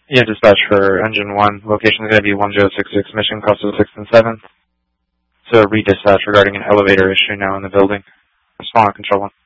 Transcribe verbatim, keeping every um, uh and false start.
Yeah, dispatch for engine one. Location is going to be one zero six six Mission, Crossroads six and seven. So redispatch regarding an elevator issue now in the building. Respond, control one.